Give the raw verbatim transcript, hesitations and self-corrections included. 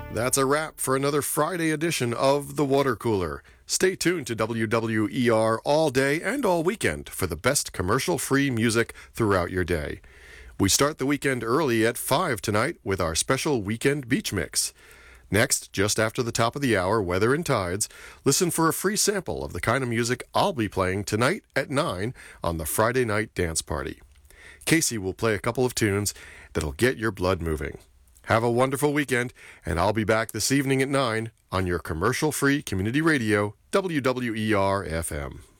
That's a wrap for another Friday edition of The Water Cooler. Stay tuned to W W E R all day and all weekend for the best commercial-free music throughout your day. We start the weekend early at five tonight with our special Weekend Beach Mix. Next, just after the top of the hour, Weather and Tides, listen for a free sample of the kind of music I'll be playing tonight at nine on the Friday Night Dance Party. Casey will play a couple of tunes that'll get your blood moving. Have a wonderful weekend, and I'll be back this evening at nine on your commercial-free community radio, W W E R F M.